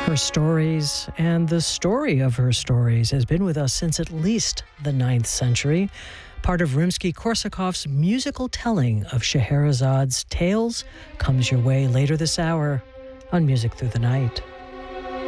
Her stories and the story of her stories has been with us since at least the 9th century, part of Rimsky-Korsakov's musical telling of Scheherazad's tales comes your way later this hour on Music Through the Night.